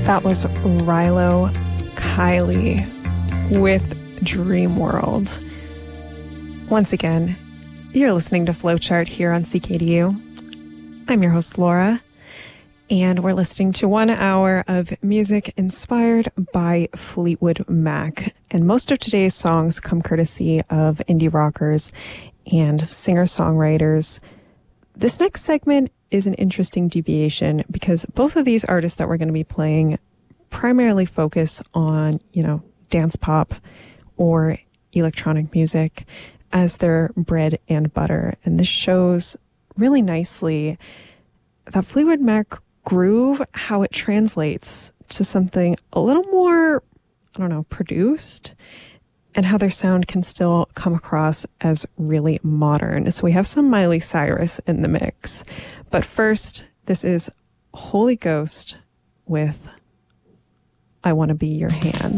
That was Rilo Kiley with Dream World. Once again, you're listening to Flowchart here on CKDU. I'm your host, Laura, and we're listening to 1 hour of music inspired by Fleetwood Mac. And most of today's songs come courtesy of indie rockers and singer-songwriters. This next segment is an interesting deviation because both of these artists that we're going to be playing primarily focus on, dance pop or electronic music as their bread and butter. And this shows really nicely that Fleetwood Mac groove, how it translates to something a little more, produced, and how their sound can still come across as really modern. So we have some Miley Cyrus in the mix. But first, this is Holy Ghost with I Want to Be Your Hand.